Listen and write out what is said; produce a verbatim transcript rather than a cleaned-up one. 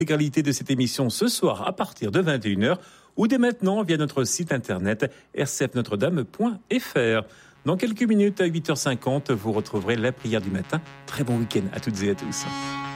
L'intégralité de cette émission ce soir à partir de vingt et une heures ou dès maintenant via notre site internet r c f notre dame point f r. Dans quelques minutes à huit heures cinquante, vous retrouverez la prière du matin. Très bon week-end à toutes et à tous.